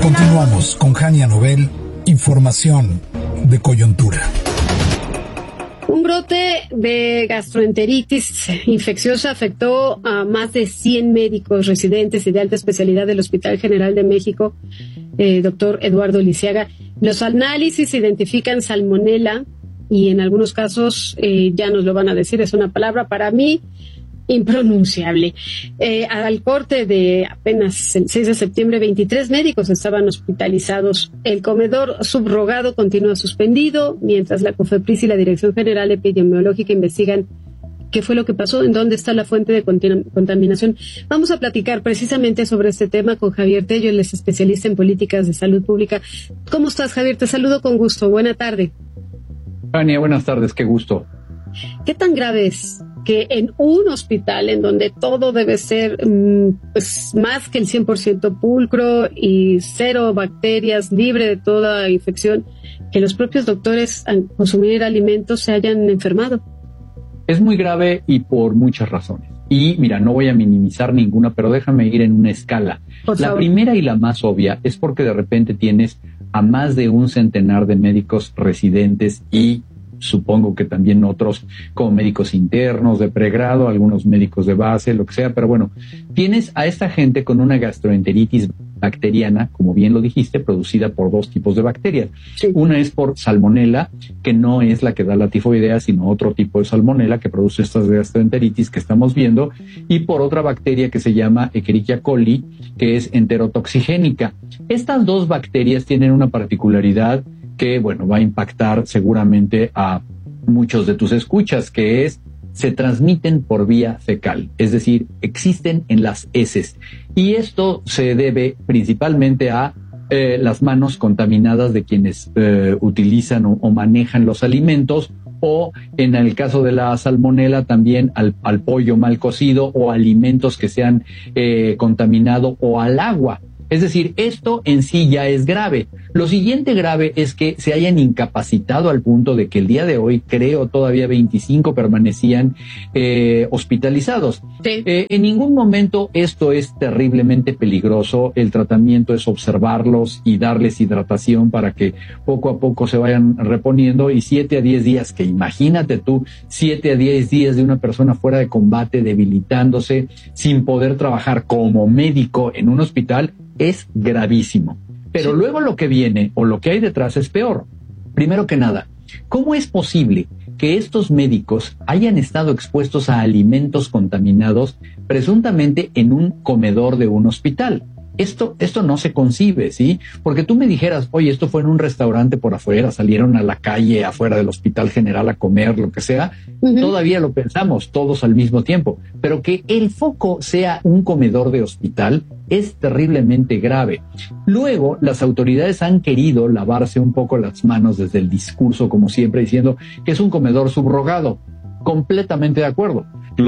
Continuamos con Jania Nobel, información de coyuntura. Un brote de gastroenteritis infecciosa afectó a más de 100 médicos residentes y de alta especialidad del Hospital General de México, doctor Eduardo Lisiaga. Los análisis identifican salmonela y en algunos casos, ya nos lo van a decir, es una palabra para mí impronunciable. Al corte de apenas el 6 de septiembre, 23 médicos estaban hospitalizados. El comedor subrogado continúa suspendido, mientras la COFEPRIS y la Dirección General Epidemiológica investigan qué fue lo que pasó, en dónde está la fuente de contaminación. Vamos a platicar precisamente sobre este tema con Javier Tello, él es especialista en políticas de salud pública. ¿Cómo estás, Javier? Te saludo con gusto. Buena tarde. Ania, buenas tardes, qué gusto. ¿Qué tan grave es que en un hospital en donde todo debe ser pues más que el 100% pulcro y cero bacterias, libre de toda infección, que los propios doctores al consumir alimentos se hayan enfermado? Es muy grave y por muchas razones. Y mira, no voy a minimizar ninguna, pero déjame ir en una escala. La primera y la más obvia es porque de repente tienes a más de un centenar de médicos residentes y supongo que también otros como médicos internos de pregrado, algunos médicos de base, lo que sea, pero bueno, tienes a esta gente con una gastroenteritis bacteriana, como bien lo dijiste, producida por dos tipos de bacterias. Sí. Una es por salmonela, que no es la que da la tifoidea, sino otro tipo de salmonela que produce estas gastroenteritis que estamos viendo, y por otra bacteria que se llama Escherichia coli, que es enterotoxigénica. Estas dos bacterias tienen una particularidad que, bueno, va a impactar seguramente a muchos de tus escuchas, que es, se transmiten por vía fecal, es decir, existen en las heces. Y esto se debe principalmente a las manos contaminadas de quienes utilizan o manejan los alimentos, o en el caso de la salmonela también al pollo mal cocido o alimentos que se han contaminado o al agua. Es decir, esto en sí ya es grave. Lo siguiente grave es que se hayan incapacitado al punto de que el día de hoy, creo, todavía 25 permanecían hospitalizados. Sí. En ningún momento esto es terriblemente peligroso. El tratamiento es observarlos y darles hidratación para que poco a poco se vayan reponiendo. Y 7 a 10 días, que imagínate tú, 7 a 10 días de una persona fuera de combate, debilitándose, sin poder trabajar como médico en un hospital, es gravísimo. Pero sí, luego lo que viene o lo que hay detrás es peor. Primero que nada, ¿cómo es posible que estos médicos hayan estado expuestos a alimentos contaminados presuntamente en un comedor de un hospital? Esto no se concibe, ¿sí? Porque tú me dijeras, oye, esto fue en un restaurante por afuera, salieron a la calle afuera del Hospital General a comer, lo que sea, todavía lo pensamos todos al mismo tiempo, pero que el foco sea un comedor de hospital es terriblemente grave. Luego, las autoridades han querido lavarse un poco las manos desde el discurso, como siempre, diciendo que es un comedor subrogado. Completamente de acuerdo.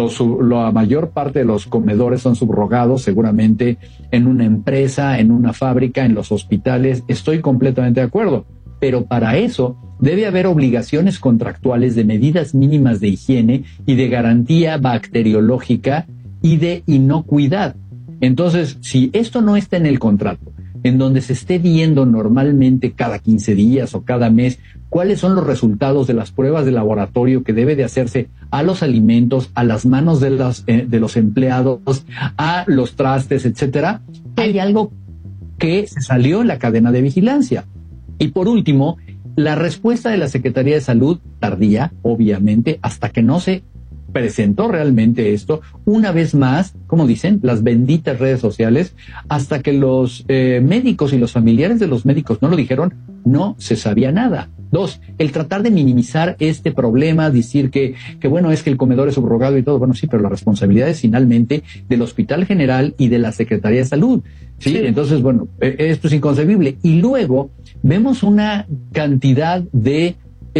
La mayor parte de los comedores son subrogados, seguramente en una empresa, en una fábrica, en los hospitales. Estoy completamente de acuerdo. Pero para eso debe haber obligaciones contractuales de medidas mínimas de higiene y de garantía bacteriológica y de inocuidad. Entonces, si esto no está en el contrato, en donde se esté viendo normalmente cada 15 días o cada mes cuáles son los resultados de las pruebas de laboratorio que debe de hacerse a los alimentos, a las manos de los empleados, a los trastes, etcétera, hay algo que se salió en la cadena de vigilancia. Y por último, la respuesta de la Secretaría de Salud, tardía, obviamente, hasta que no se presentó realmente esto, una vez más, como dicen, las benditas redes sociales, hasta que los médicos y los familiares de los médicos no lo dijeron, no se sabía nada. 2, el tratar de minimizar este problema, decir que bueno, es que el comedor es subrogado y todo, bueno, sí, pero la responsabilidad es finalmente del Hospital General y de la Secretaría de Salud, ¿sí? Sí. Entonces, bueno, esto es inconcebible. Y luego vemos una cantidad de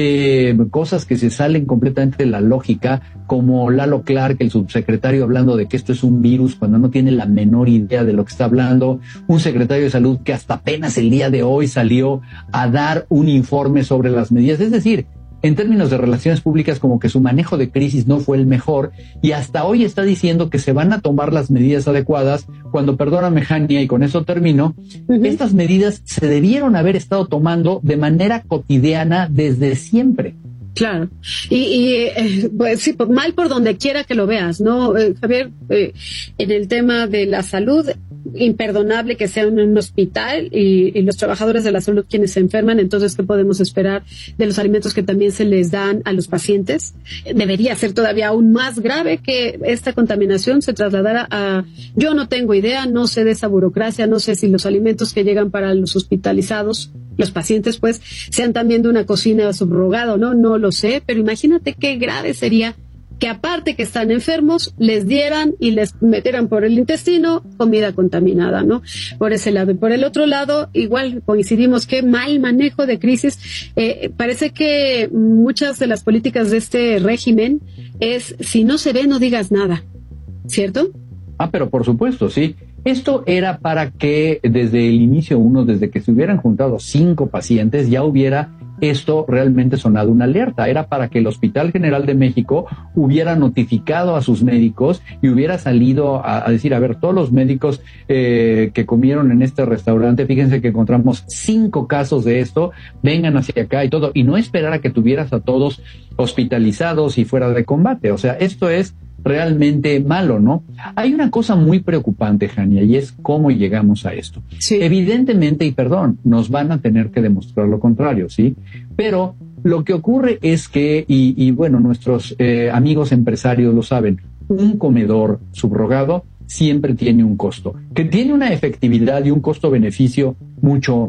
cosas que se salen completamente de la lógica, como Lalo Clark, el subsecretario, hablando de que esto es un virus cuando no tiene la menor idea de lo que está hablando, un secretario de salud que hasta apenas el día de hoy salió a dar un informe sobre las medidas. Es decir, en términos de relaciones públicas como que su manejo de crisis no fue el mejor y hasta hoy está diciendo que se van a tomar las medidas adecuadas cuando, perdóname, Jania, y con eso termino, estas medidas se debieron haber estado tomando de manera cotidiana desde siempre. Claro, pues sí, mal por donde quiera que lo veas, ¿no? Javier, en el tema de la salud, imperdonable que sea en un hospital y los trabajadores de la salud quienes se enferman. Entonces, ¿qué podemos esperar de los alimentos que también se les dan a los pacientes? Debería ser todavía aún más grave que esta contaminación se trasladara a... Yo no tengo idea, no sé de esa burocracia, no sé si los alimentos que llegan para los hospitalizados, los pacientes, pues, sean también de una cocina subrogada, ¿no? No lo sé, pero imagínate qué grave sería que aparte que están enfermos, les dieran y les metieran por el intestino comida contaminada, ¿no? Por ese lado. Y por el otro lado, igual coincidimos que mal manejo de crisis. Parece que muchas de las políticas de este régimen es, si no se ve, no digas nada, ¿cierto? Pero por supuesto, sí. Esto era para que desde el inicio desde que se hubieran juntado 5 pacientes, ya hubiera esto realmente sonado una alerta. Era para que el Hospital General de México hubiera notificado a sus médicos y hubiera salido a decir, a ver, todos los médicos que comieron en este restaurante, fíjense que encontramos 5 casos de esto, vengan hacia acá y todo, y no esperar a que tuvieras a todos hospitalizados y fuera de combate. O sea, esto es realmente malo, ¿no? Hay una cosa muy preocupante, Jania, y es cómo llegamos a esto. Sí. Evidentemente, y perdón, nos van a tener que demostrar lo contrario, ¿sí? Pero lo que ocurre es que, y bueno, nuestros amigos empresarios lo saben, un comedor subrogado siempre tiene un costo, que tiene una efectividad y un costo-beneficio mucho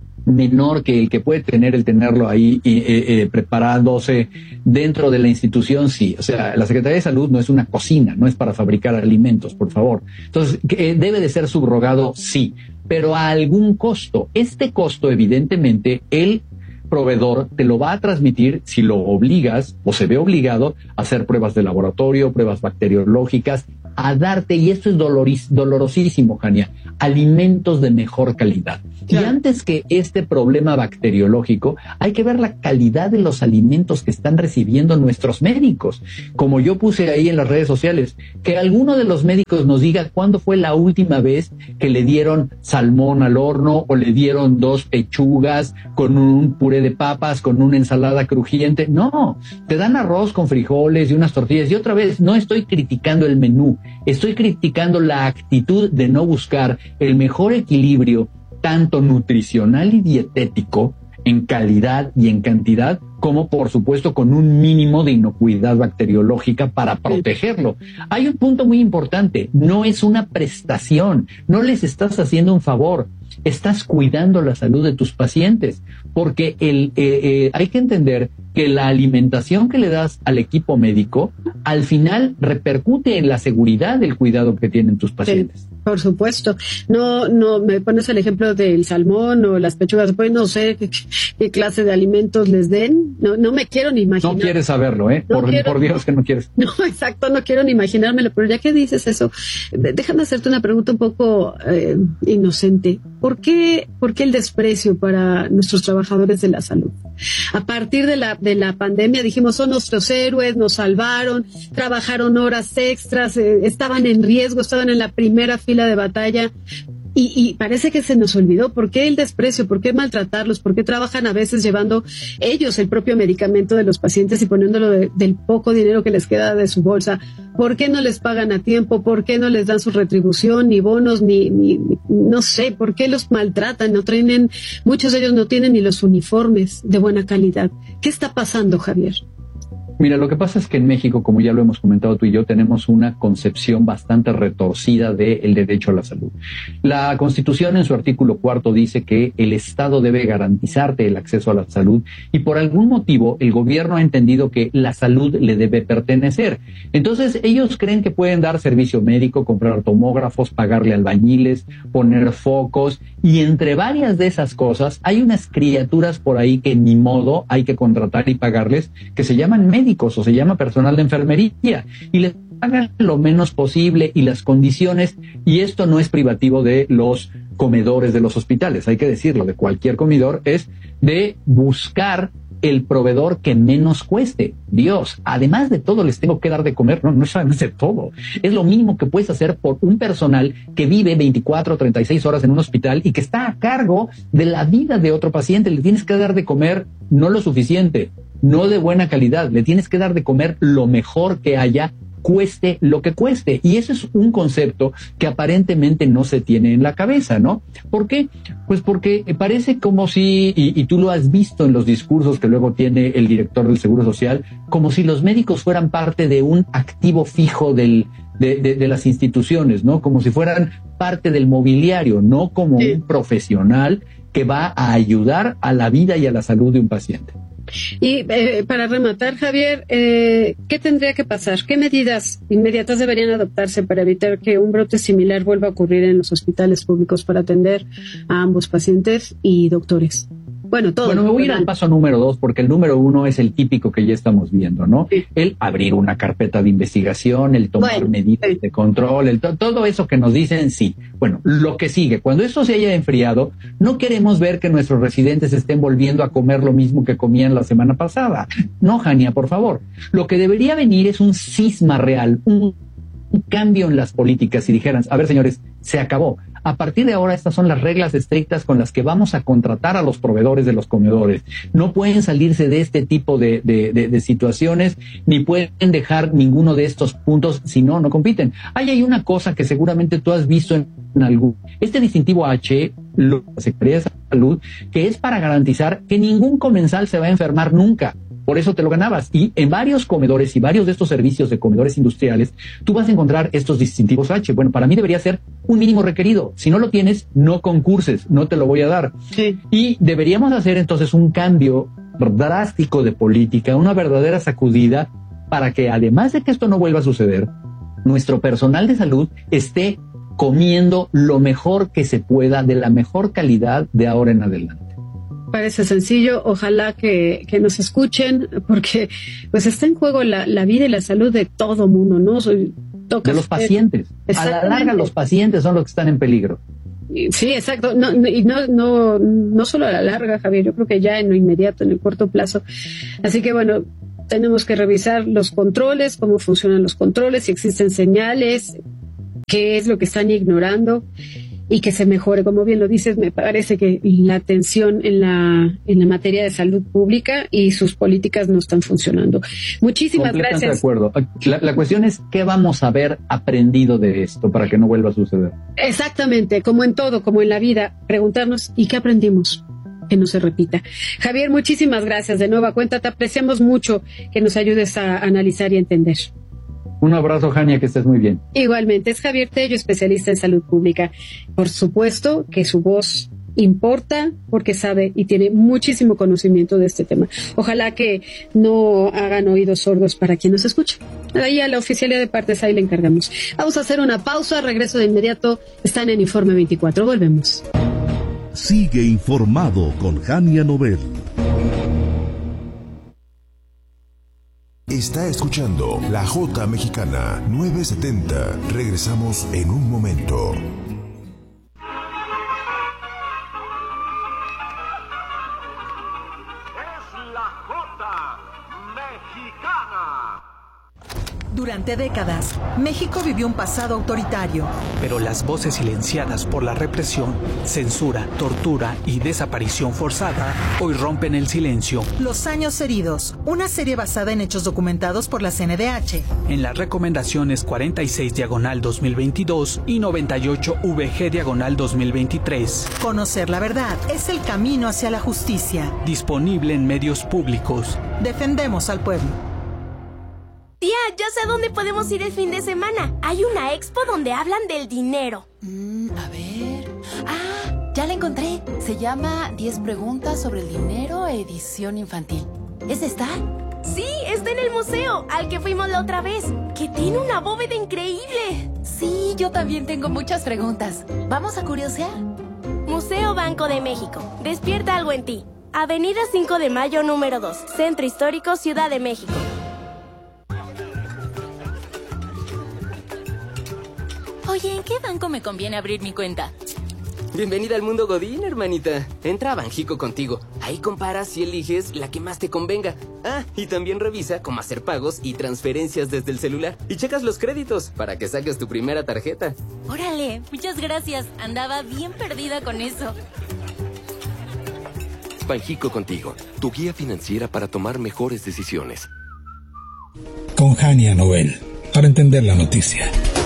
menor que el que puede tener el tenerlo ahí preparándose dentro de la institución, sí. O sea, la Secretaría de Salud no es una cocina, no es para fabricar alimentos, por favor. Entonces, debe de ser subrogado, sí, pero a algún costo. Este costo, evidentemente, el proveedor te lo va a transmitir si lo obligas o se ve obligado a hacer pruebas de laboratorio, pruebas bacteriológicas, a darte, y esto es dolorosísimo, Jania, alimentos de mejor calidad. Claro. Y antes que este problema bacteriológico, hay que ver la calidad de los alimentos que están recibiendo nuestros médicos. Como yo puse ahí en las redes sociales, que alguno de los médicos nos diga cuándo fue la última vez que le dieron salmón al horno o le dieron 2 pechugas con un puré de papas, con una ensalada crujiente. No, te dan arroz con frijoles y unas tortillas. Y otra vez, no estoy criticando el menú, estoy criticando la actitud de no buscar el mejor equilibrio, tanto nutricional y dietético, en calidad y en cantidad, como por supuesto con un mínimo de inocuidad bacteriológica para protegerlo. Hay un punto muy importante, no es una prestación, no les estás haciendo un favor, estás cuidando la salud de tus pacientes, porque hay que entender que la alimentación que le das al equipo médico al final repercute en la seguridad del cuidado que tienen tus pacientes. Sí, por supuesto. No me pones el ejemplo del salmón o las pechugas, pues no sé qué clase de alimentos les den. No me quiero ni imaginar. No quieres saberlo, ¿eh? No por Dios que no quieres. No, exacto, no quiero ni imaginármelo, pero ya que dices eso, déjame hacerte una pregunta un poco inocente. ¿Por qué el desprecio para nuestros trabajadores de la salud? A partir de la pandemia dijimos, son nuestros héroes, nos salvaron, trabajaron horas extras, estaban en riesgo, estaban en la primera fila de batalla. Y parece que se nos olvidó. ¿Por qué el desprecio? ¿Por qué maltratarlos? ¿Por qué trabajan a veces llevando ellos el propio medicamento de los pacientes y poniéndolo del poco dinero que les queda de su bolsa? ¿Por qué no les pagan a tiempo? ¿Por qué no les dan su retribución, ni bonos, ni no sé? ¿Por qué los maltratan? Muchos de ellos no tienen ni los uniformes de buena calidad. ¿Qué está pasando, Javier? Mira, lo que pasa es que en México, como ya lo hemos comentado tú y yo, tenemos una concepción bastante retorcida del derecho a la salud. La Constitución en su artículo 4 dice que el Estado debe garantizarte el acceso a la salud y por algún motivo el gobierno ha entendido que la salud le debe pertenecer. Entonces ellos creen que pueden dar servicio médico, comprar tomógrafos, pagarle albañiles, poner focos y entre varias de esas cosas hay unas criaturas por ahí que ni modo hay que contratar y pagarles que se llaman médicos o se llama personal de enfermería y les pagan lo menos posible y las condiciones, y esto no es privativo de los comedores de los hospitales, hay que decirlo, de cualquier comedor, es de buscar el proveedor que menos cueste. Dios, además de todo les tengo que dar de comer. No es además de todo. Es lo mínimo que puedes hacer por un personal que vive 24 o 36 horas en un hospital y que está a cargo de la vida de otro paciente. Le tienes que dar de comer no lo suficiente, no de buena calidad. Le tienes que dar de comer lo mejor que haya, cueste lo que cueste. Y eso es un concepto que aparentemente no se tiene en la cabeza, ¿no? ¿Por qué? Pues porque parece como si, y tú lo has visto en los discursos que luego tiene el director del Seguro Social, como si los médicos fueran parte de un activo fijo de las instituciones, ¿no? Como si fueran parte del mobiliario, no como un profesional que va a ayudar a la vida y a la salud de un paciente. Y para rematar, Javier, ¿qué tendría que pasar? ¿Qué medidas inmediatas deberían adoptarse para evitar que un brote similar vuelva a ocurrir en los hospitales públicos para atender a ambos pacientes y doctores? Bueno, me voy a ir al paso número 2, porque el número 1 es el típico que ya estamos viendo, ¿no? Sí. El abrir una carpeta de investigación, el tomar medidas de control, todo eso que nos dicen, sí. Bueno, lo que sigue, cuando esto se haya enfriado, no queremos ver que nuestros residentes estén volviendo a comer lo mismo que comían la semana pasada. No, Jania, por favor. Lo que debería venir es un cisma real, un cambio en las políticas y dijeran, a ver, señores, se acabó. A partir de ahora, estas son las reglas estrictas con las que vamos a contratar a los proveedores de los comedores. No pueden salirse de este tipo de situaciones, ni pueden dejar ninguno de estos puntos, si no compiten. Hay una cosa que seguramente tú has visto en algún. Este distintivo H, la Secretaría de Salud, que es para garantizar que ningún comensal se va a enfermar nunca. Por eso te lo ganabas. Y en varios comedores y varios de estos servicios de comedores industriales, tú vas a encontrar estos distintivos H. Bueno, para mí debería ser un mínimo requerido. Si no lo tienes, no concurses, no te lo voy a dar. Sí. Y deberíamos hacer entonces un cambio drástico de política, una verdadera sacudida, para que además de que esto no vuelva a suceder, nuestro personal de salud esté comiendo lo mejor que se pueda, de la mejor calidad de ahora en adelante. Parece sencillo, ojalá que nos escuchen, porque pues está en juego la vida y la salud de todo mundo, ¿no? De los pacientes. A la larga los pacientes son los que están en peligro. Sí, exacto. No solo a la larga, Javier, yo creo que ya en lo inmediato, en el corto plazo. Así que bueno, tenemos que revisar los controles, cómo funcionan los controles, si existen señales, qué es lo que están ignorando, y que se mejore. Como bien lo dices, me parece que la atención en la materia de salud pública y sus políticas no están funcionando. Muchísimas gracias. De acuerdo. La cuestión es qué vamos a haber aprendido de esto para que no vuelva a suceder. Exactamente, como en todo, como en la vida, preguntarnos ¿y qué aprendimos? Que no se repita. Javier, muchísimas gracias de nueva cuenta. Te apreciamos mucho que nos ayudes a analizar y entender. Un abrazo, Jania, que estés muy bien. Igualmente, es Javier Tello, especialista en salud pública. Por supuesto que su voz importa porque sabe y tiene muchísimo conocimiento de este tema. Ojalá que no hagan oídos sordos para quien nos escucha. Ahí a la oficialía de partes, ahí le encargamos. Vamos a hacer una pausa, regreso de inmediato. Están en Informe 24, volvemos. Sigue informado con Jania Nobel. Está escuchando La Jota Mexicana 970. Regresamos en un momento. Es La Jota Mexicana. Durante décadas, México vivió un pasado autoritario. Pero las voces silenciadas por la represión, censura, tortura y desaparición forzada hoy rompen el silencio. Los años heridos, una serie basada en hechos documentados por la CNDH. En las recomendaciones 46/2022 y 98/VG/2023. Conocer la verdad es el camino hacia la justicia. Disponible en medios públicos. Defendemos al pueblo. Tía, ya sé a dónde podemos ir el fin de semana. Hay una expo donde hablan del dinero. A ver... Ah, ya la encontré. Se llama 10 preguntas sobre el dinero, edición infantil. ¿Es esta? Sí, está en el museo, al que fuimos la otra vez. Que tiene una bóveda increíble. Sí, yo también tengo muchas preguntas. ¿Vamos a curiosear? Museo Banco de México. Despierta algo en ti. Avenida 5 de Mayo, número 2. Centro Histórico, Ciudad de México. Oye, ¿en qué banco me conviene abrir mi cuenta? Bienvenida al mundo Godín, hermanita. Entra a Banjico contigo. Ahí comparas y eliges la que más te convenga. Ah, y también revisa cómo hacer pagos y transferencias desde el celular. Y checas los créditos para que saques tu primera tarjeta. Órale, muchas gracias. Andaba bien perdida con eso. Banjico Contigo, tu guía financiera para tomar mejores decisiones. Con Hania Nobel, para entender la noticia.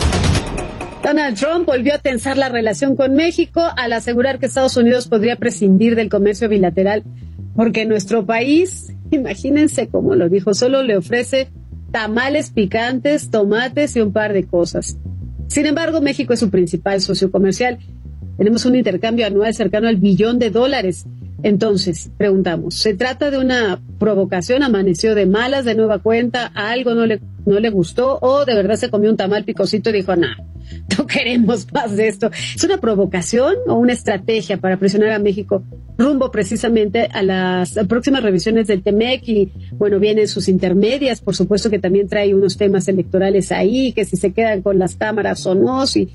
Donald Trump volvió a tensar la relación con México al asegurar que Estados Unidos podría prescindir del comercio bilateral porque nuestro país, imagínense cómo lo dijo, solo le ofrece tamales picantes, tomates y un par de cosas. Sin embargo, México es su principal socio comercial. Tenemos un intercambio anual cercano al $1 billón. Entonces, preguntamos, ¿se trata de una provocación? ¿Amaneció de malas de nueva cuenta? ¿A algo no le gustó? ¿O de verdad se comió un tamal picosito y dijo, nah, no queremos más de esto? ¿Es una provocación o una estrategia para presionar a México rumbo precisamente a las próximas revisiones del TEMEC? Y bueno, vienen sus intermedias, por supuesto que también trae unos temas electorales ahí, que si se quedan con las cámaras o no, si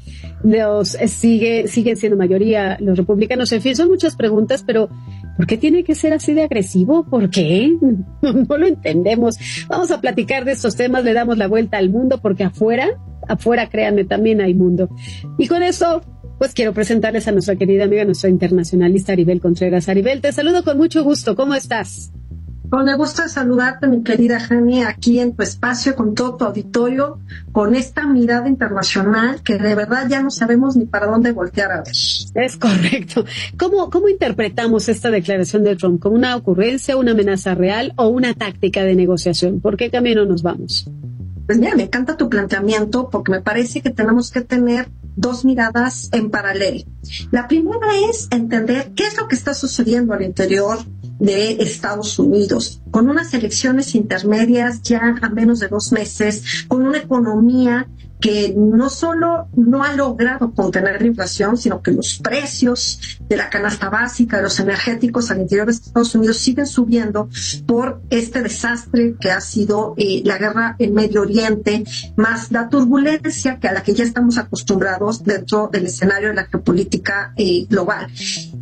siguen siendo mayoría los republicanos. En fin, son muchas preguntas, pero ¿por qué tiene que ser así de agresivo? ¿Por qué? No lo entendemos. Vamos a platicar de estos temas, le damos la vuelta al mundo, porque afuera, créanme, también hay mundo. Y con eso, pues quiero presentarles a nuestra querida amiga, nuestra internacionalista Aribel Contreras. Aribel, te saludo con mucho gusto. ¿Cómo estás? Con el gusto de saludarte, mi querida Jani, aquí en tu espacio, con todo tu auditorio, con esta mirada internacional que de verdad ya no sabemos ni para dónde voltear a ver. Es correcto. ¿Cómo interpretamos esta declaración de Trump? ¿Como una ocurrencia, una amenaza real o una táctica de negociación? ¿Por qué camino nos vamos? Pues mira, me encanta tu planteamiento porque me parece que tenemos que tener dos miradas en paralelo. La primera es entender qué es lo que está sucediendo al interior de Estados Unidos, con unas elecciones intermedias ya a menos de 2 meses, con una economía que no solo no ha logrado contener la inflación, sino que los precios de la canasta básica, de los energéticos al interior de Estados Unidos siguen subiendo por este desastre que ha sido la guerra en Medio Oriente, más la turbulencia a la que ya estamos acostumbrados dentro del escenario de la geopolítica global.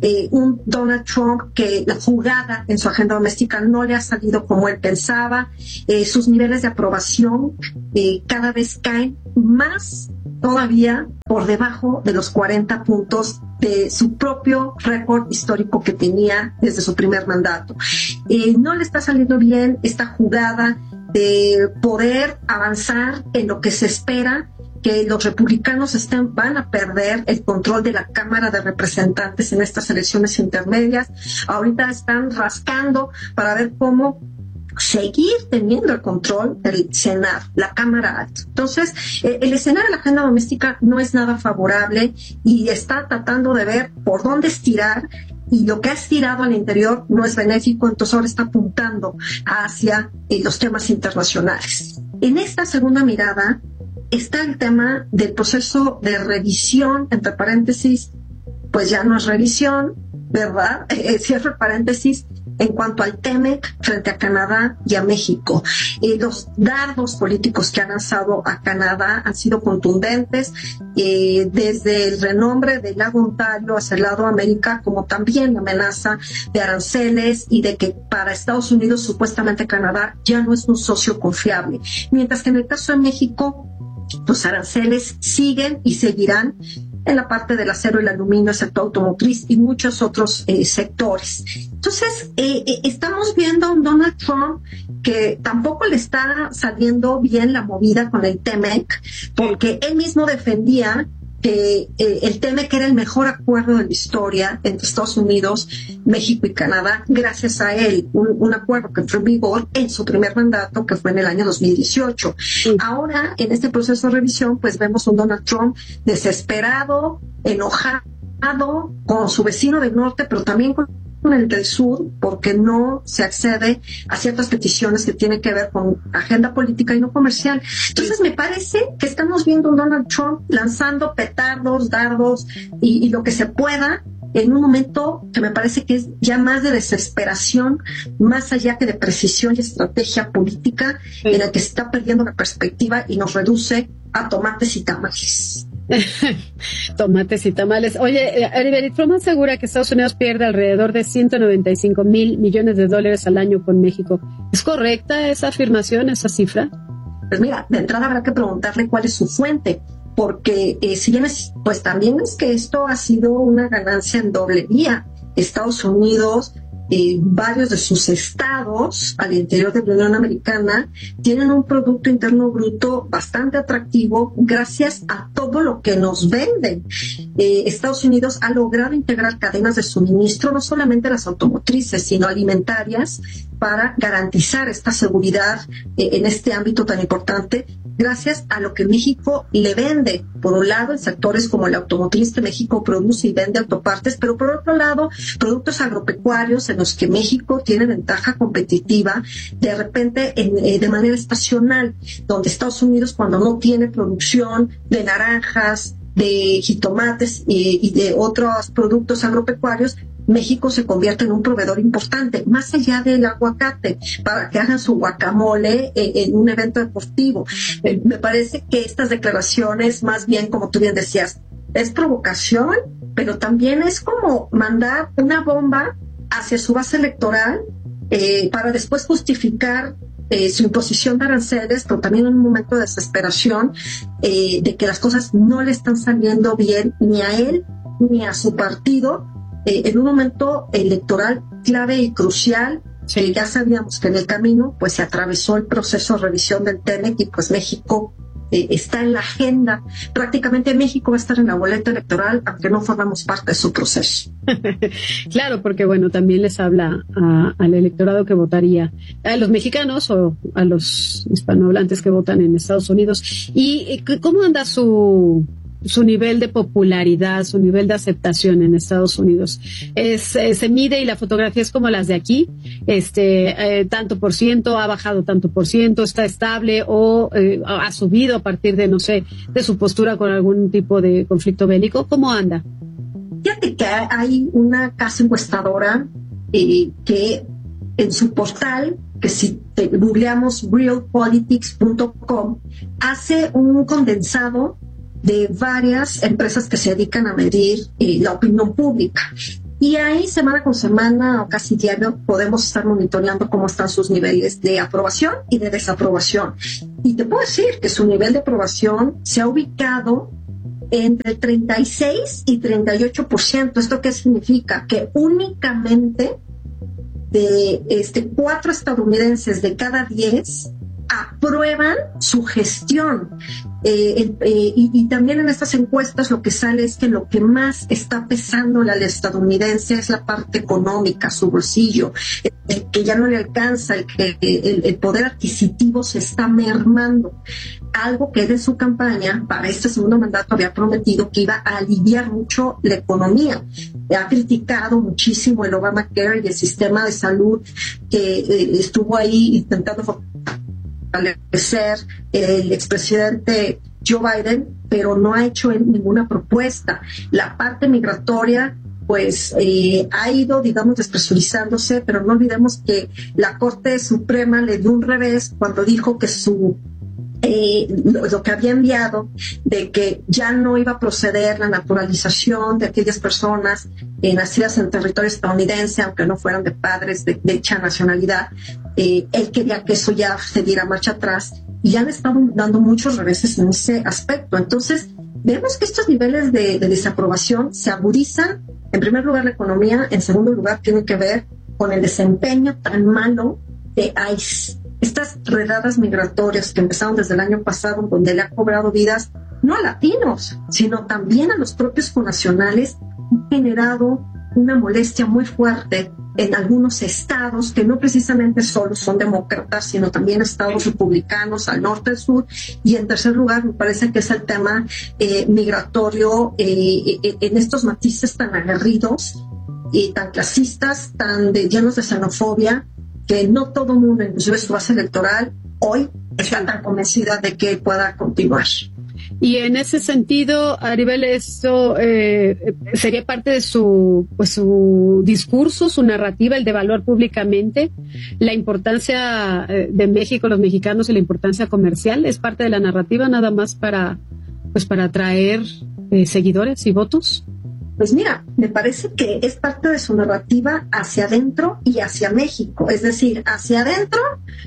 Un Donald Trump que la jugada en su agenda doméstica no le ha salido como él pensaba, sus niveles de aprobación cada vez caen más todavía por debajo de los 40 puntos de su propio récord histórico que tenía desde su primer mandato. No le está saliendo bien esta jugada de poder avanzar en lo que se espera, que los republicanos van a perder el control de la Cámara de Representantes en estas elecciones intermedias. Ahorita están rascando para ver cómo seguir teniendo el control del Senado, la Cámara Alta. Entonces, el escenario de la agenda doméstica no es nada favorable y está tratando de ver por dónde estirar, y lo que ha estirado al interior no es benéfico, entonces ahora está apuntando hacia los temas internacionales. En esta segunda mirada está el tema del proceso de revisión, entre paréntesis, pues ya no es revisión, ¿verdad? Cierro paréntesis, en cuanto al TEMEC frente a Canadá y a México. Los dardos políticos que han lanzado a Canadá han sido contundentes, desde el renombre del lago Ontario hacia el lado de América, como también la amenaza de aranceles y de que para Estados Unidos supuestamente Canadá ya no es un socio confiable. Mientras que en el caso de México, los aranceles siguen y seguirán en la parte del acero y el aluminio, el sector automotriz y muchos otros sectores. Entonces, estamos viendo a un Donald Trump que tampoco le está saliendo bien la movida con el TEMEC, porque él mismo defendía que el TEMEC era el mejor acuerdo de la historia entre Estados Unidos, México y Canadá, gracias a él, un acuerdo que entró en vigor en su primer mandato, que fue en el año 2018. Ahora, en este proceso de revisión, pues vemos un Donald Trump desesperado, enojado con su vecino del norte, pero también con el del sur, porque no se accede a ciertas peticiones que tienen que ver con agenda política y no comercial. Entonces me parece que estamos viendo un Donald Trump lanzando petardos, dardos y lo que se pueda en un momento que me parece que es ya más de desesperación, más allá que de precisión y estrategia política, en la que se está perdiendo la perspectiva y nos reduce a tomates y tamales. Tomates y tamales. Oye, Aribel, Trump asegura que Estados Unidos pierde alrededor de $195 mil millones al año con México. ¿Es correcta esa afirmación, esa cifra? Pues mira, de entrada habrá que preguntarle cuál es su fuente, porque si bien pues también es que esto ha sido una ganancia en doble vía. Estados Unidos, varios de sus estados al interior de la Unión Americana tienen un Producto Interno Bruto bastante atractivo gracias a todo lo que nos venden. Estados Unidos ha logrado integrar cadenas de suministro, no solamente las automotrices, sino alimentarias, para garantizar esta seguridad en este ámbito tan importante, gracias a lo que México le vende. Por un lado, en sectores como la automotriz, que México produce y vende autopartes, pero por otro lado, productos agropecuarios en los que México tiene ventaja competitiva, de repente de manera estacional, donde Estados Unidos, cuando no tiene producción de naranjas, de jitomates y de otros productos agropecuarios, México se convierte en un proveedor importante, más allá del aguacate, para que hagan su guacamole en un evento deportivo. Me parece que estas declaraciones, más bien, como tú bien decías, es provocación, pero también es como mandar una bomba hacia su base electoral para después justificar su imposición de aranceles, pero también en un momento de desesperación de que las cosas no le están saliendo bien ni a él ni a su partido, en un momento electoral clave y crucial. Ya sabíamos que en el camino pues se atravesó el proceso de revisión del TEMEC y pues México está en la agenda. Prácticamente México va a estar en la boleta electoral, aunque no formamos parte de su proceso. Claro, porque bueno, también les habla al electorado que votaría, a los mexicanos o a los hispanohablantes que votan en Estados Unidos. ¿Y cómo anda su nivel de popularidad, su nivel de aceptación en Estados Unidos? Se mide y la fotografía es como las de aquí, tanto por ciento, ha bajado tanto por ciento, está estable o ha subido a partir de, no sé, de su postura con algún tipo de conflicto bélico. ¿Cómo anda? Fíjate que hay una casa encuestadora que en su portal, que si googleamos realpolitics.com, hace un condensado de varias empresas que se dedican a medir la opinión pública. Y ahí semana con semana o casi diario podemos estar monitoreando cómo están sus niveles de aprobación y de desaprobación. Y te puedo decir que su nivel de aprobación se ha ubicado entre 36 y 38%. ¿Esto qué significa? Que únicamente de 4 estadounidenses de cada 10 aprueban su gestión. Y también en estas encuestas lo que sale es que lo que más está pesando al estadounidense es la parte económica, su bolsillo, que ya no le alcanza, el poder adquisitivo se está mermando. Algo que él en su campaña para este segundo mandato había prometido que iba a aliviar mucho la economía. Ha criticado muchísimo el Obamacare y el sistema de salud que estuvo ahí intentando fortalecer el expresidente Joe Biden, pero no ha hecho ninguna propuesta. La parte migratoria pues ha ido, digamos, despresurizándose, pero no olvidemos que la Corte Suprema le dio un revés cuando dijo que lo que había enviado de que ya no iba a proceder la naturalización de aquellas personas nacidas en territorio estadounidense, aunque no fueran de padres de dicha nacionalidad. Él quería que eso ya se diera marcha atrás y ya le estaban dando muchos reveses en ese aspecto. Entonces, vemos que estos niveles de desaprobación se agudizan. En primer lugar, la economía. En segundo lugar, tiene que ver con el desempeño tan malo de ICE. Estas redadas migratorias que empezaron desde el año pasado, donde le ha cobrado vidas no a latinos, sino también a los propios connacionales, han generado una molestia muy fuerte en algunos estados que no precisamente solo son demócratas, sino también estados republicanos al norte, al sur. Y en tercer lugar, me parece que es el tema migratorio en estos matices tan aguerridos y tan clasistas, tan llenos de xenofobia, que no todo el mundo, inclusive su base electoral, hoy está tan convencida de que pueda continuar. Y en ese sentido, Aribel, esto sería parte de su discurso, su narrativa, el de evaluar públicamente la importancia de México, los mexicanos, y la importancia comercial. ¿Es parte de la narrativa nada más para pues para atraer seguidores y votos? Pues mira, me parece que es parte de su narrativa hacia adentro y hacia México, es decir, hacia adentro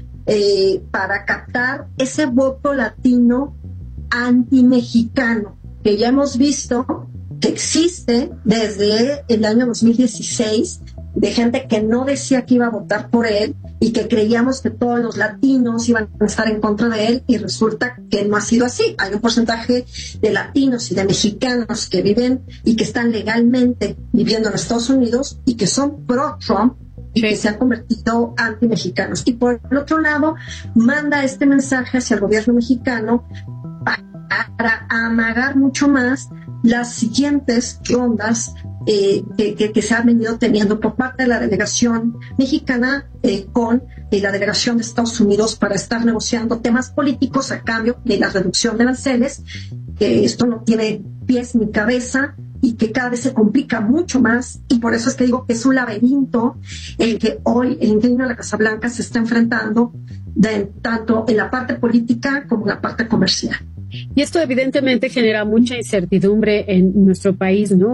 para captar ese voto latino anti-mexicano que ya hemos visto que existe desde el año 2016, de gente que no decía que iba a votar por él y que creíamos que todos los latinos iban a estar en contra de él, y resulta que no ha sido así. Hay un porcentaje de latinos y de mexicanos que viven y que están legalmente viviendo en Estados Unidos y que son pro-Trump y que se han convertido anti-mexicanos. Y por el otro lado, manda este mensaje hacia el gobierno mexicano para amagar mucho más las siguientes rondas que se han venido teniendo por parte de la delegación mexicana con la delegación de Estados Unidos para estar negociando temas políticos a cambio de la reducción de aranceles, que esto no tiene pies ni cabeza y que cada vez se complica mucho más, y por eso es que digo que es un laberinto el que hoy el inquilino de la Casa Blanca se está enfrentando tanto en la parte política como en la parte comercial. Y esto evidentemente genera mucha incertidumbre en nuestro país, ¿no?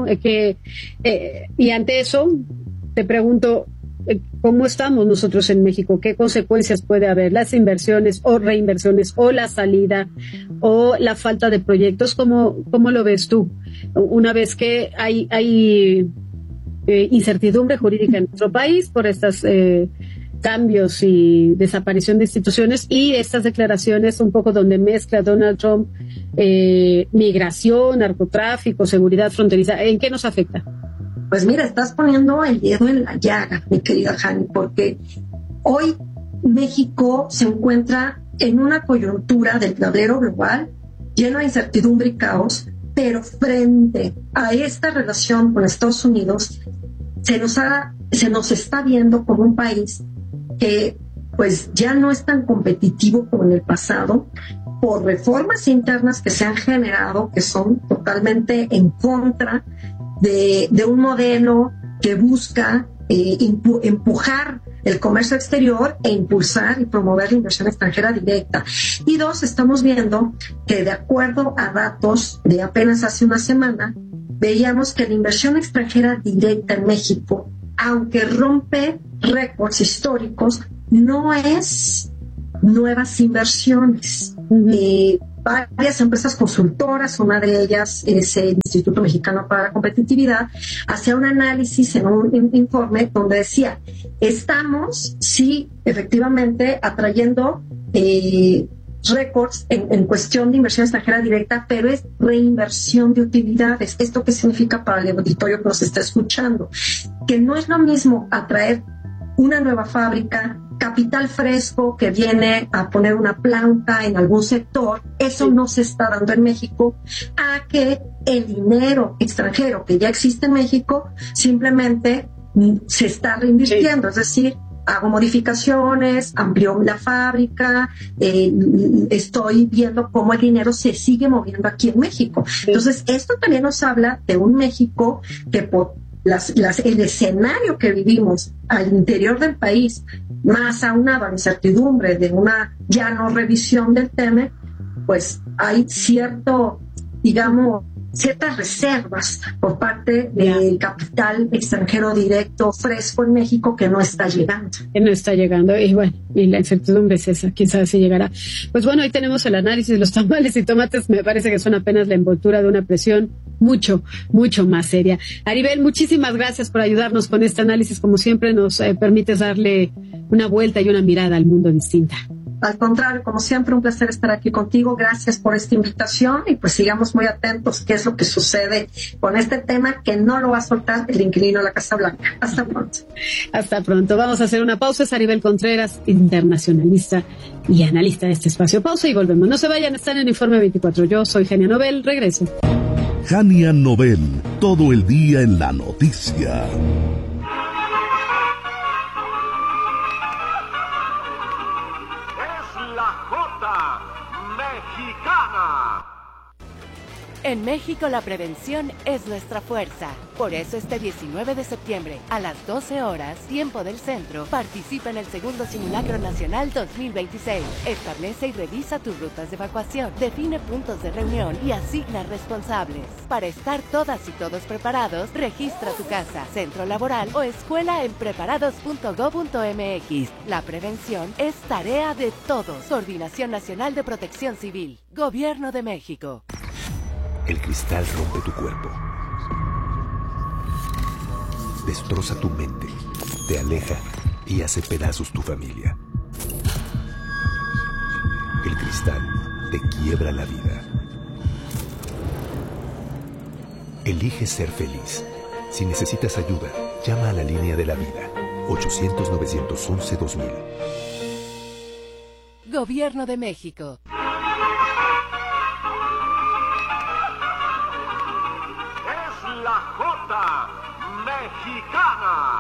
Y ante eso, te pregunto, ¿cómo estamos nosotros en México? ¿Qué consecuencias puede haber? Las inversiones o reinversiones, o la salida, o la falta de proyectos. ¿Cómo lo ves tú? Una vez que hay incertidumbre jurídica en nuestro país por estas cambios y desaparición de instituciones, y estas declaraciones un poco donde mezcla Donald Trump migración, narcotráfico, seguridad fronteriza, ¿en qué nos afecta? Pues mira, estás poniendo el dedo en la llaga, mi querida Jani, porque hoy México se encuentra en una coyuntura del tablero global lleno de incertidumbre y caos, pero frente a esta relación con Estados Unidos se nos está viendo como un país que pues ya no es tan competitivo como en el pasado, por reformas internas que se han generado que son totalmente en contra de un modelo que busca empujar el comercio exterior e impulsar y promover la inversión extranjera directa. Y dos, estamos viendo que de acuerdo a datos de apenas hace una semana, veíamos que la inversión extranjera directa en México, aunque rompe récords históricos, no es nuevas inversiones. Varias empresas consultoras, una de ellas es el Instituto Mexicano para la Competitividad, hacía un análisis en un informe donde decía, estamos, sí, efectivamente, atrayendo récords en cuestión de inversión extranjera directa, pero es reinversión de utilidades. ¿Esto qué significa para el auditorio que nos está escuchando? Que no es lo mismo atraer una nueva fábrica, capital fresco que viene a poner una planta en algún sector, eso no se está dando en México, a que el dinero extranjero que ya existe en México simplemente se está reinvirtiendo, es decir, hago modificaciones, amplio la fábrica, estoy viendo cómo el dinero se sigue moviendo aquí en México. Entonces, esto también nos habla de un México que por el escenario que vivimos al interior del país, más aunado a la incertidumbre de una ya no revisión del tema, pues hay ciertas reservas por parte del capital extranjero directo fresco en México que no está llegando. Y bueno, y la incertidumbre es esa, quién sabe si llegará. Pues bueno, ahí tenemos el análisis de los tamales y tomates, me parece que son apenas la envoltura de una presión mucho, mucho más seria. Aribel, muchísimas gracias por ayudarnos con este análisis, como siempre nos permites darle una vuelta y una mirada al mundo distinta. Al contrario, como siempre, un placer estar aquí contigo. Gracias por esta invitación y pues sigamos muy atentos qué es lo que sucede con este tema que no lo va a soltar el inquilino de la Casa Blanca. Hasta pronto. Hasta pronto. Vamos a hacer una pausa. Es Aribel Contreras, internacionalista y analista de este espacio. Pausa y volvemos. No se vayan, están en Informe 24. Yo soy Jania Nobel. Regreso. Jania Nobel, todo el día en la noticia. Mexicana. En México la prevención es nuestra fuerza. Por eso este 19 de septiembre, a las 12 horas, tiempo del centro, participa en el segundo Simulacro Nacional 2026. Establece y revisa tus rutas de evacuación, define puntos de reunión y asigna responsables. Para estar todas y todos preparados, registra tu casa, centro laboral o escuela en preparados.go.mx. La prevención es tarea de todos. Coordinación Nacional de Protección Civil. Gobierno de México. El cristal rompe tu cuerpo. Destroza tu mente, te aleja y hace pedazos tu familia. El cristal te quiebra la vida. Elige ser feliz. Si necesitas ayuda, llama a la línea de la vida. 800-911-2000. Gobierno de México.